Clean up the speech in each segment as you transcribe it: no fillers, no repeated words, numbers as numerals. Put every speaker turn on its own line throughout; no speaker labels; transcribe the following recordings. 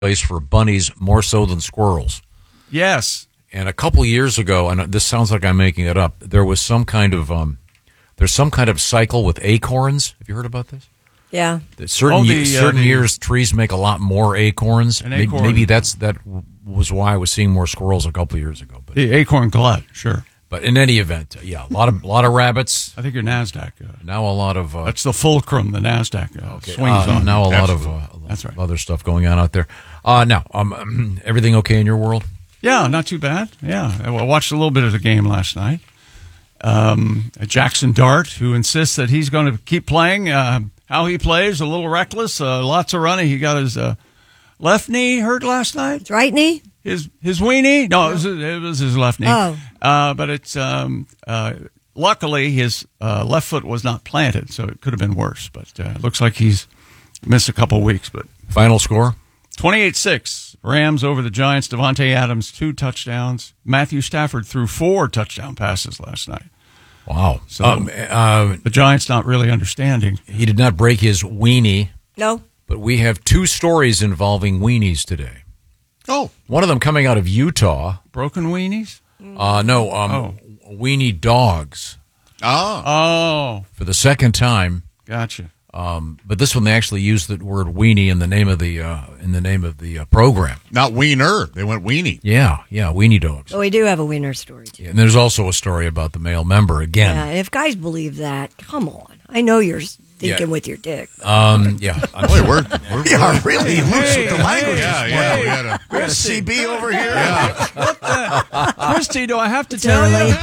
place for bunnies more so than squirrels.
Yes.
And a couple years ago, and this sounds like I'm making it up, there was some kind of there's some kind of cycle with acorns. Have you heard about this?
Yeah.
Certain years, trees make a lot more acorns. Maybe that was why I was seeing more squirrels a couple years ago. But
the acorn glut, sure.
But in any event, yeah, a lot of rabbits.
I think your NASDAQ.
Now a lot of
that's the fulcrum. The NASDAQ swings on.
Now a lot of other stuff going on out there. Now, everything okay in your world?
Yeah, not too bad. Yeah, I watched a little bit of the game last night. Jackson Dart, who insists that he's going to keep playing. How he plays, a little reckless, lots of running. He got his left knee hurt last night.
His right knee?
His weenie? No, it was his left knee.
Oh.
But it's luckily his left foot was not planted, so it could have been worse. But it looks like he's missed a couple weeks. But
final score?
28-6. Rams over the Giants. Devontae Adams, 2 touchdowns. Matthew Stafford threw 4 touchdown passes last night.
Wow.
So the Giants not really understanding.
He did not break his weenie.
No.
But we have 2 stories involving weenies today.
Oh.
One of them coming out of Utah.
Broken weenies?
Weenie dogs.
Oh.
For the second time.
Gotcha.
But this one they actually used the word weenie in the name of the program.
Not wiener. They went weenie.
Yeah, weenie dogs.
Well, we do have a wiener story, too.
Yeah, and there's also a story about the male member again.
Yeah, if guys believe that, come on. I know you're thinking with your dick.
Yeah.
We're
really loose with the language.
Yeah.
We got a CB over here.
Yeah.
Christy, do I have to tell you?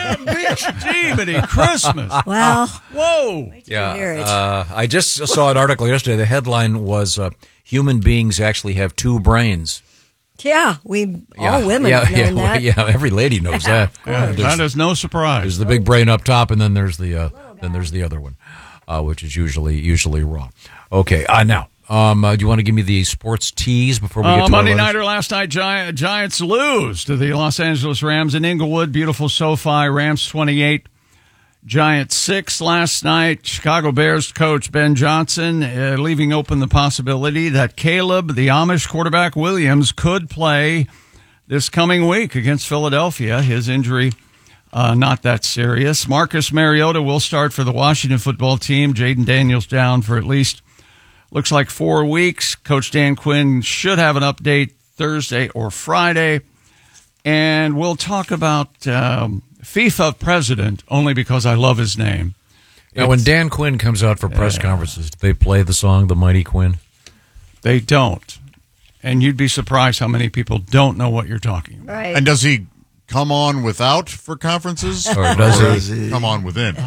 Gee, Christmas.
Well.
Whoa.
Yeah. I just saw an article yesterday. The headline was human beings actually have 2 brains.
Yeah, all women know that.
Yeah, every lady knows that.
That is no surprise.
There's the big brain up top, and then there's the other one, which is usually raw. Okay, now, do you want to give me the sports tease before we get to
Monday Nighter last night? Giants lose to the Los Angeles Rams in Inglewood. Beautiful SoFi. Rams 28. Giants 6 last night. Chicago Bears coach Ben Johnson leaving open the possibility that Caleb, the Amish quarterback Williams, could play this coming week against Philadelphia. His injury not that serious. Marcus Mariota will start for the Washington football team. Jaden Daniels down for at least, looks like 4 weeks. Coach Dan Quinn should have an update Thursday or Friday. And we'll talk about FIFA president, only because I love his name.
Now, when Dan Quinn comes out for press conferences, do they play the song "The Mighty Quinn"?
They don't. And you'd be surprised how many people don't know what you're talking about.
Right.
And does he come on without for conferences?
Or does he
come on within?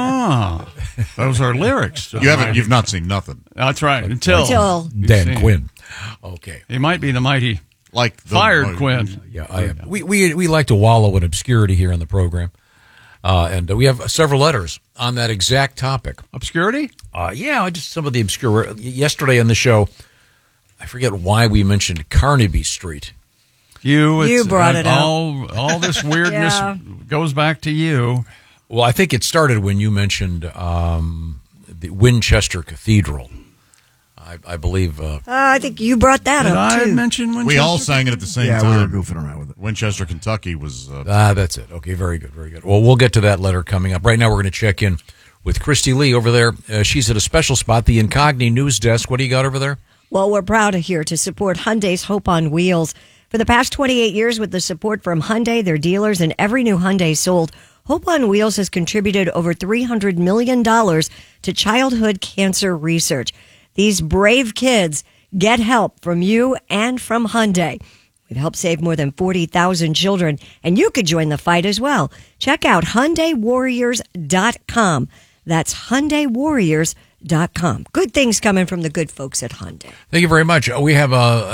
Those are lyrics.
You've not seen nothing.
That's right. Until
Dan Quinn. Okay.
He might be the mighty...
Like the
fired Quinn.
Yeah, we like to wallow in obscurity here on the program, and we have several letters on that exact topic.
Obscurity?
Just some of the obscure. Yesterday on the show, I forget why we mentioned Carnaby Street.
You brought it up.
All this weirdness goes back to you.
Well, I think it started when you mentioned the Winchester Cathedral. I believe.
I think you brought that up, too.
I mention Winchester?
We all sang it at the same time.
Yeah, we were goofing around with it.
Winchester, Kentucky was...
that's it. Okay, very good, very good. Well, we'll get to that letter coming up. Right now, we're going to check in with Christy Lee over there. She's at a special spot, the Incogni News Desk. What do you got over there?
Well, we're proud here to support Hyundai's Hope on Wheels. For the past 28 years, with the support from Hyundai, their dealers, and every new Hyundai sold, Hope on Wheels has contributed over $300 million to childhood cancer research. These brave kids get help from you and from Hyundai. We've helped save more than 40,000 children, and you could join the fight as well. Check out HyundaiWarriors.com. That's HyundaiWarriors.com. Good things coming from the good folks at Hyundai.
Thank you very much. We have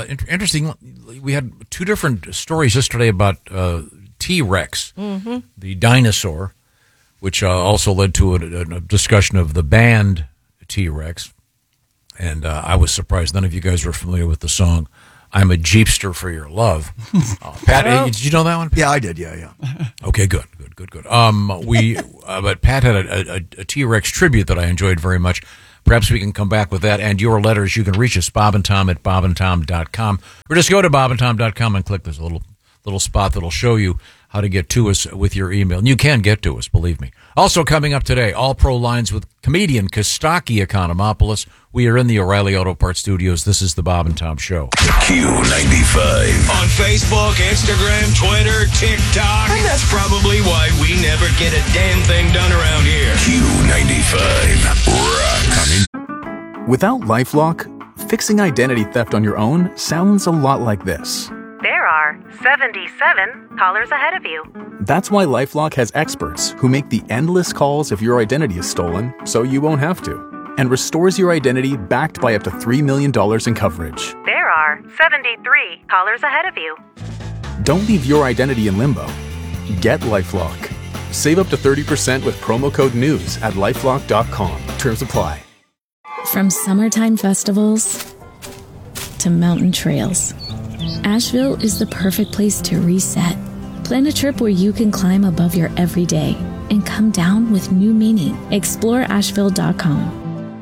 we had 2 different stories yesterday about T-Rex, the dinosaur, which also led to a discussion of the band T-Rex. And I was surprised none of you guys were familiar with the song "I'm a Jeepster for Your Love." Pat, did you know that one?
Yeah, I did. Yeah.
Okay, good. But Pat had a T-Rex tribute that I enjoyed very much. Perhaps we can come back with that and your letters. You can reach us, Bob and Tom at bobandtom.com. Or just go to bobandtom.com and click this little spot that'll show you how to get to us with your email. And you can get to us, believe me. Also coming up today, All Pro Lines with comedian Kostaki Economopoulos. We are in the O'Reilly Auto Parts Studios. This is the Bob and Tom Show.
Q95. On Facebook, Instagram, Twitter, TikTok. And that's probably why we never get a damn thing done around here. Q95 rocks.
Without LifeLock, fixing identity theft on your own sounds a lot like this.
There are 77 callers ahead of you.
That's why LifeLock has experts who make the endless calls if your identity is stolen so you won't have to, and restores your identity backed by up to $3 million in coverage.
There are 73 callers ahead of you.
Don't leave your identity in limbo. Get LifeLock. Save up to 30% with promo code NEWS at LifeLock.com. Terms apply.
From summertime festivals to mountain trails, Asheville is the perfect place to reset. Plan a trip where you can climb above your everyday and come down with new meaning. Explore Asheville.com.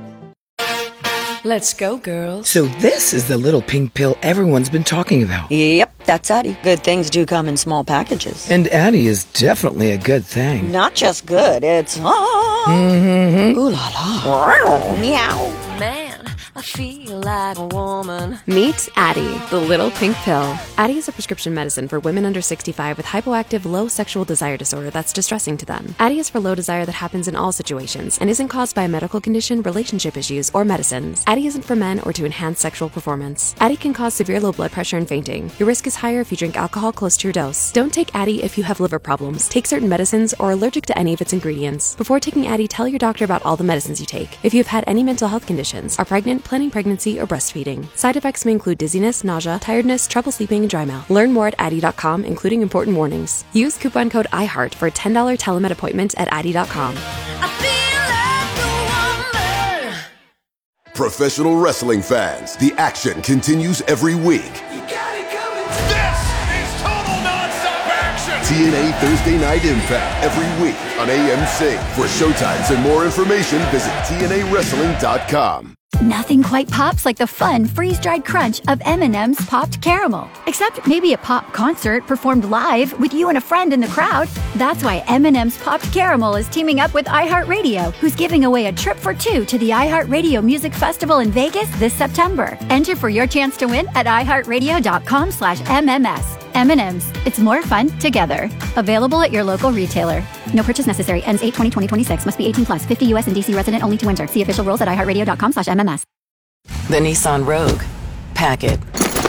Let's go, girls.
So this is the little pink pill everyone's been talking about.
Yep, that's Addie. Good things do come in small packages.
And Addie is definitely a good thing.
Not just good, it's...
Mm-hmm.
Ooh la la. Meow.
Man, I feel like a woman.
Meet Addie, the little pink pill. Addie is a prescription medicine for women under 65 with hypoactive low sexual desire disorder that's distressing to them. Addie is for low desire that happens in all situations and isn't caused by a medical condition, relationship issues, or medicines. Addie isn't for men or to enhance sexual performance. Addie can cause severe low blood pressure and fainting. Your risk is higher if you drink alcohol close to your dose. Don't take Addie if you have liver problems, take certain medicines, or are allergic to any of its ingredients. Before taking Addie, tell your doctor about all the medicines you take. If you have had any mental health conditions, are pregnant, planning pregnancy, or breastfeeding. Side effects may include dizziness, nausea, tiredness, trouble sleeping, and dry mouth. Learn more at Addie.com, including important warnings. Use coupon code IHEART for a $10 telemed appointment at Addie.com.
Professional wrestling fans, the action continues every week.
This is total nonstop action.
TNA Thursday Night Impact every week on AMC. For showtimes and more information, visit TNAWrestling.com.
Nothing quite pops like the fun, freeze-dried crunch of M&M's Popped Caramel. Except maybe a pop concert performed live with you and a friend in the crowd. That's why M&M's Popped Caramel is teaming up with iHeartRadio, who's giving away a trip for two to the iHeartRadio Music Festival in Vegas this September. Enter for your chance to win at iHeartRadio.com/MMS. M&M's. It's more fun together. Available at your local retailer. No purchase necessary. Ends 8/20/2026. Must be 18 plus. 50 U.S. and D.C. resident only to enter. See official rules at iHeartRadio.com/MMS.
The Nissan Rogue. Pack it.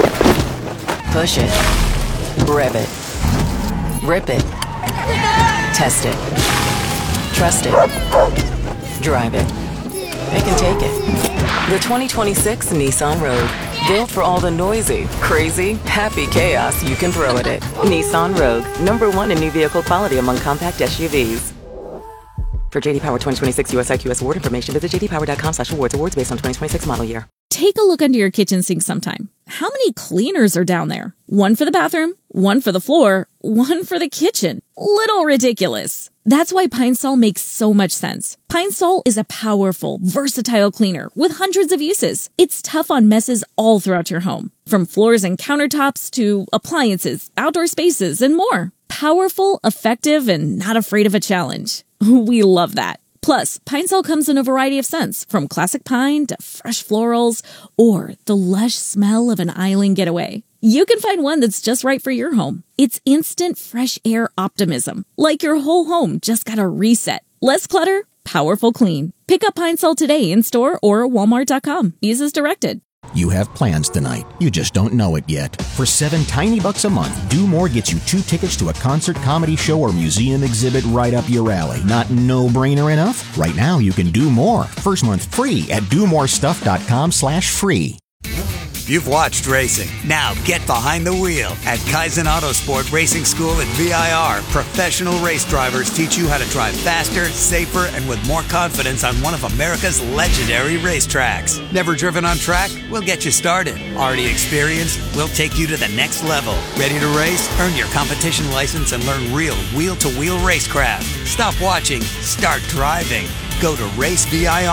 Push it. Rev it. Rip it. Test it. Trust it. Drive it. It can take it. The 2026 Nissan Rogue. Built for all the noisy, crazy, happy chaos you can throw at it. Nissan Rogue. #1 in new vehicle quality among compact SUVs. For JD Power 2026 US IQS award information, visit jdpower.com/awards. Awards based on 2026 model year.
Take a look under your kitchen sink sometime. How many cleaners are down there? One for the bathroom, one for the floor, one for the kitchen. Little ridiculous. That's why Pine Sol makes so much sense. Pine Sol is a powerful, versatile cleaner with hundreds of uses. It's tough on messes all throughout your home, from floors and countertops to appliances, outdoor spaces, and more. Powerful, effective, and not afraid of a challenge. We love that. Plus, Pine Sol comes in a variety of scents, from classic pine to fresh florals, or the lush smell of an island getaway. You can find one that's just right for your home. It's instant fresh air optimism, like your whole home just got a reset. Less clutter, powerful clean. Pick up Pine Sol today in store or Walmart.com. Use as directed.
You have plans tonight. You just don't know it yet. For $7 tiny bucks a month, Do More gets you 2 tickets to a concert, comedy show, or museum exhibit right up your alley. Not no-brainer enough? Right now, you can do more. First month free at domorestuff.com/free.
You've watched racing. Now get behind the wheel. At Kaizen Autosport Racing School at VIR, professional race drivers teach you how to drive faster, safer, and with more confidence on one of America's legendary racetracks. Never driven on track? We'll get you started. Already experienced? We'll take you to the next level. Ready to race? Earn your competition license and learn real wheel-to-wheel racecraft. Stop watching. Start driving. Go to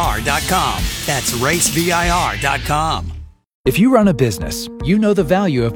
racevir.com. That's racevir.com.
If you run a business, you know the value of